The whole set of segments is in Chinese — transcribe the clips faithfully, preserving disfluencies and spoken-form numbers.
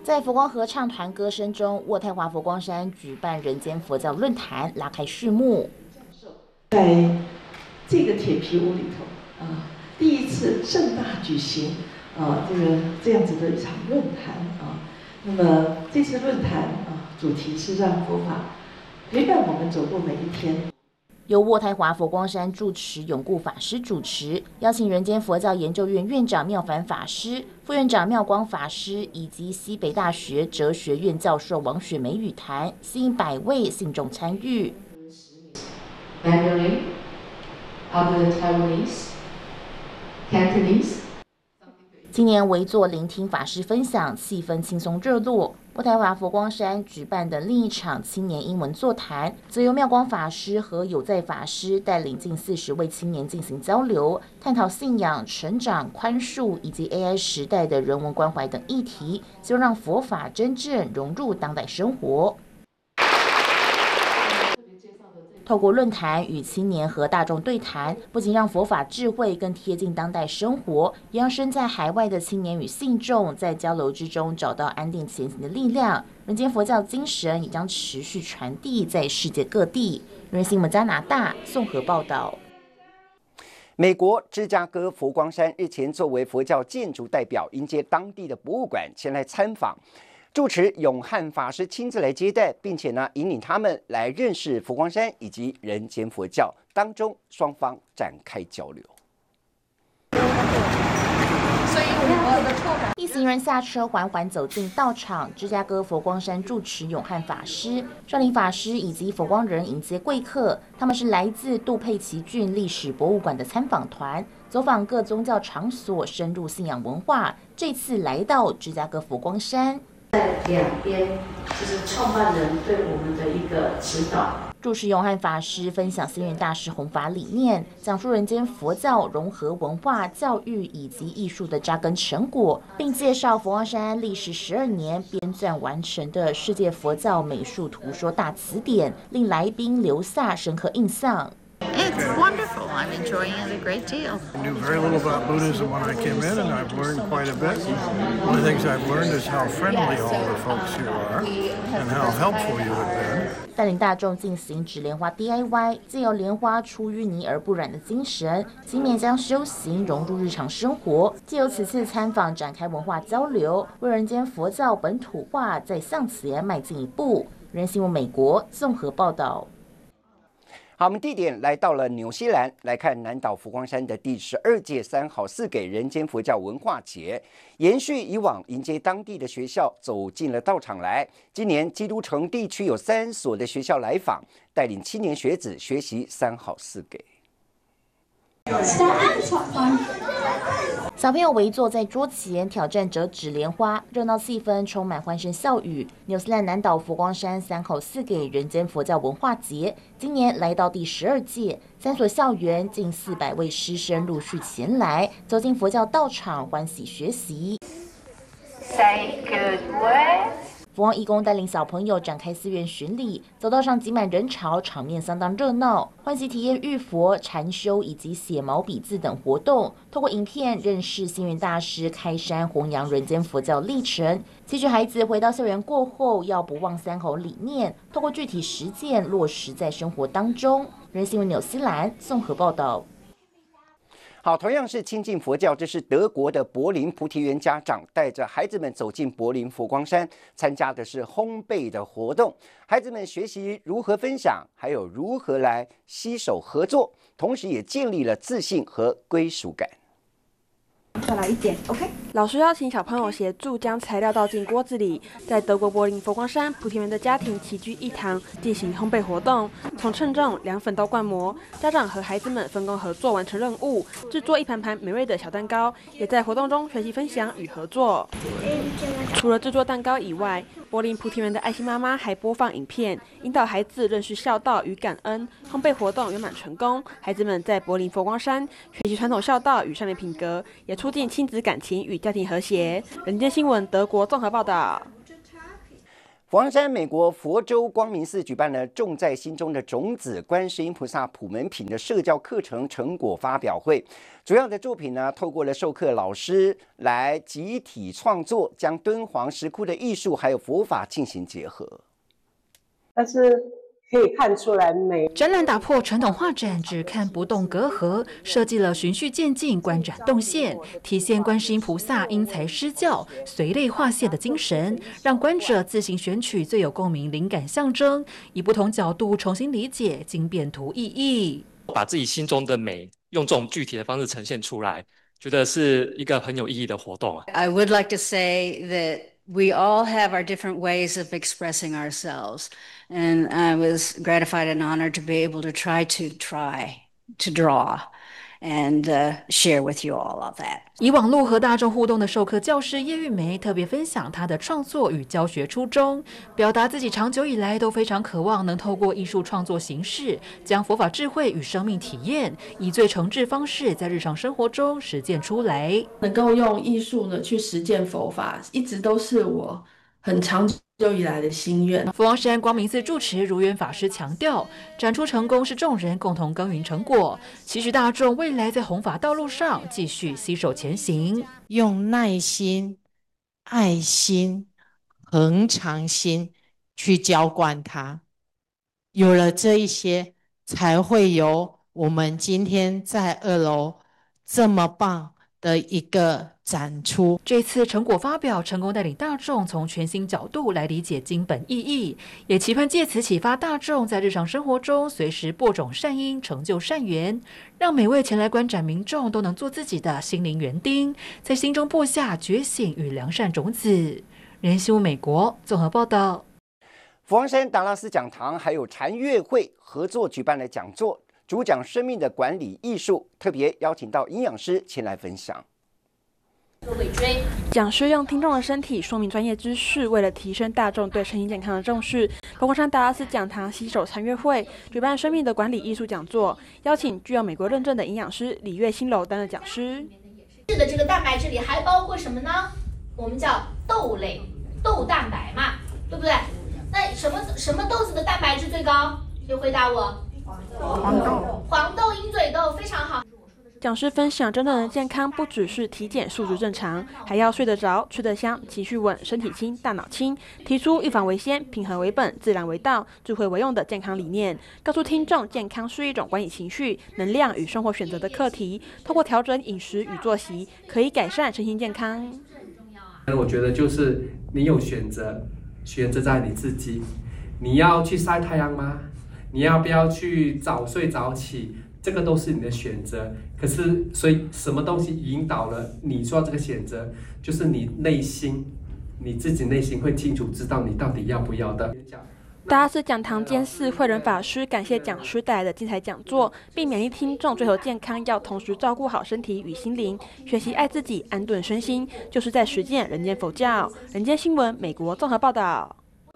在佛光合唱团歌声中，渥太华佛光山举办人间佛教论坛，拉开序幕。 在这个铁皮屋里头啊，第一次盛大举行啊，这个这样子的一场论坛啊。那么这次论坛啊，主题是让佛法陪伴我们走过每一天。 由渥太华佛光山住持永固法师主持，邀请人间佛教研究院院长妙凡法师、副院长妙光法师以及西北大学哲学院教授王雪梅语坛，吸引百位信众参与。 Mandarin, other Taiwanese, Cantonese。 今年围坐聆听法师分享，气氛轻松热络。渥太华佛光山举办的另一场青年英文座谈，则由妙光法师和有在法师带领近四十位青年进行交流，探讨信仰、成长、宽恕以及 A I 时代的人文关怀等议题，希望让佛法真正融入当代生活。透过论坛与青年和大众对谈，不仅让佛法智慧更贴近当代生活，也让身在海外的青年与信众在交流之中找到安定前行的力量。人间佛教精神也将持续传递在世界各地。人新闻加拿大综合报道。 美国芝加哥佛光山日前作为佛教建筑代表，迎接当地的博物馆前来参访。住持永汉法师亲自来接待，并且呢引领他们来认识佛光山以及人间佛教。当中双方展开交流。 一行人下车，缓缓走进道场。芝加哥佛光山住持永汉法师、少林法师以及佛光人迎接贵客。他们是来自杜佩奇郡历史博物馆的参访团，走访各宗教场所，深入信仰文化。这次来到芝加哥佛光山。 在两边就是创办人对我们的一个指导。 住持永汉法师分享星云大师弘法理念，讲述人间佛教融合文化、教育以及艺术的扎根成果，并介绍佛光山历时十二年编撰完成的世界佛教美术图说大词典，令来宾留下深刻印象。 It's wonderful. I'm enjoying it a great deal. I knew very little about Buddhism when I came in, and I've learned quite a bit. One of the things I've learned is how friendly all the folks here are, and how helpful you have been. 带领大众进行纸莲花 D I Y， 借由莲花出淤泥而不染的精神，今年将修行融入日常生活。借由此次参访展开文化交流，为人间佛教本土化再向前迈进一步。人新闻美国综合报道。 好，我们地点来到了纽西兰，来看南岛佛光山的第十二届三好四给人间佛教文化节，延续以往迎接当地的学校走进了道场来。今年基督城地区有三所的学校来访，带领青年学子学习三好四给。 小朋友围坐在桌前挑战折纸莲花，热闹气氛充满欢声笑语。纽西兰南岛佛光山三好四给人间佛教文化节，今年来到第十二届，三所校园近四百位师生陆续前来，走进佛教道场，欢喜学习。 Say good word。 佛光义工带领小朋友展开寺院巡礼，走道上挤满人潮，场面相当热闹，欢喜体验浴佛、禅修以及写毛笔字等活动。透过影片认识星云大师开山弘扬人间佛教历程，期许孩子回到校园过后要不忘三好理念，透过具体实践落实在生活当中。人新闻纽西兰综合报道。 好，同样是亲近佛教，这是德国的柏林菩提园家长带着孩子们走进柏林佛光山，参加的是烘焙的活动。孩子们学习如何分享，还有如何来携手合作，同时也建立了自信和归属感。 再来一点 ，OK。老师邀请小朋友协助将材料倒进锅子里，在德国柏林佛光山菩提园的家庭齐聚一堂进行烘焙活动，从称重、量粉到灌模，家长和孩子们分工合作完成任务，制作一盘盘美味的小蛋糕，也在活动中学习分享与合作。除了制作蛋糕以外，柏林菩提园的爱心妈妈还播放影片，引导孩子认识孝道与感恩。烘焙活动圆满成功，孩子们在柏林佛光山学习传统孝道与善良品格，也促进亲子感情与家庭和谐。人间新闻德国综合报道。 佛光山美国佛州光明寺举办了种在心中的种子观世音菩萨普门品的社教课程成果发表会。主要的作品呢，透过了授课老师来集体创作，将敦煌石窟的艺术还有佛法进行结合。 但是可以看出来美。 展览打破传统画展只看不动隔阂，设计了循序渐进观展动线，体现观世音菩萨因材施教、随类划线的精神，让观者自行选取最有共鸣灵感象征，以不同角度重新理解经变图意义， 把自己心中的美用这种具体的方式呈现出来，觉得是一个很有意义的活动。 I would like to say that we all have our different ways of expressing ourselves, and I was gratified and honored to be able to try to try to draw and uh, share with you all of that. 以网络和大众互动的授课教师叶玉梅特别分享她的创作与教学初衷，表达自己长久以来都非常渴望能透过艺术创作形式，将佛法智慧与生命体验以最诚挚方式在日常生活中实践出来。 能够用艺术呢去实践佛法，一直都是我很长久以来的心愿。 佛光山光明寺住持如愿法师强调，展出成功是众人共同耕耘成果，期许大众未来在弘法道路上继续携手前行， 用耐心、爱心、恒常心去浇灌它。有了这一些，才会有我们今天在二楼这么棒的一个展出。 这次成果发表成功带领大众从全新角度来理解经本意义，也期盼借此启发大众在日常生活中随时播种善因，成就善缘，让每位前来观展民众都能做自己的心灵园丁，在心中播下觉醒与良善种子。人新闻美国综合报道。 佛光山达拉斯讲堂还有禅乐会合作举办了讲座，主讲生命的管理艺术，特别邀请到营养师前来分享。 讲师用听众的身体说明专业知识，为了提升大众对身心健康的重视，佛光山达拉斯讲堂携手禅乐会举办生命的管理艺术讲座，邀请具有美国认证的营养师李月新楼担任讲师。 的这个蛋白质里还包括什么呢？我们叫豆类，豆蛋白嘛，对不对？那什么什么豆子的蛋白质最高？谁回答我？黄豆。黄豆、鹰嘴豆非常好。 讲师分享，真正的健康不只是体检数值正常，还要睡得着、吃得香、情绪稳、身体轻、大脑轻。提出预防为先、平衡为本、自然为道、智慧为用的健康理念，告诉听众，健康是一种管理情绪、能量与生活选择的课题。透过调整饮食与作息，可以改善身心健康。 我觉得就是你有选择，选择在你自己。你要去晒太阳吗？你要不要去早睡早起？这个都是你的选择，可是所以什么东西引导了你做这个选择，就是你内心，你自己内心会清楚知道你到底要不要的。 达拉斯讲堂监事慧仁法师感谢讲师带来的精彩讲座，并勉励听众追求健康要同时照顾好身体与心灵，学习爱自己、安顿身心，就是在实践人间佛教。人间新闻美国综合报道。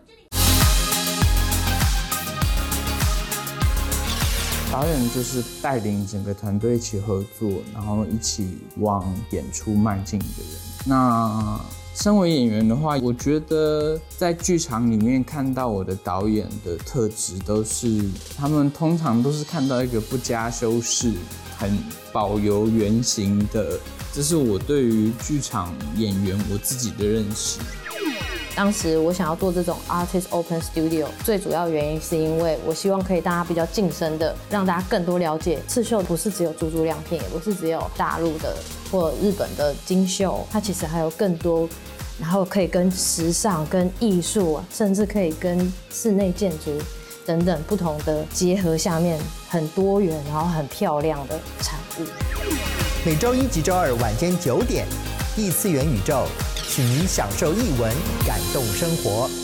导演就是带领整个团队一起合作，然后一起往演出迈进的人。那身为演员的话，我觉得在剧场里面看到我的导演的特质，都是他们通常都是看到一个不加修饰、很保有原型的，这是我对于剧场演员我自己的认识。 当时我想要做这种 Artist Open Studio， 最主要原因是因为我希望可以大家比较近身的，让大家更多了解刺绣不是只有珠珠亮片，也不是只有大陆的或日本的金绣，它其实还有更多，然后可以跟时尚、跟艺术，甚至可以跟室内建筑等等不同的结合下面，很多元然后很漂亮的产物。 每周一及周二晚间九点，异次元宇宙。请您享受艺文，感动生活。